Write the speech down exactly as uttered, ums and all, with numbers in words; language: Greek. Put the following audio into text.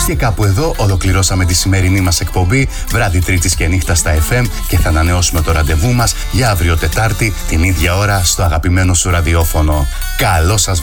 Και κάπου εδώ ολοκληρώσαμε τη σημερινή μας εκπομπή, βράδυ Τρίτης και νύχτα στα εφ εμ, και θα ανανεώσουμε το ραντεβού μας για αύριο Τετάρτη την ίδια ώρα στο αγαπημένο σου ραδιόφωνο. Καλό σας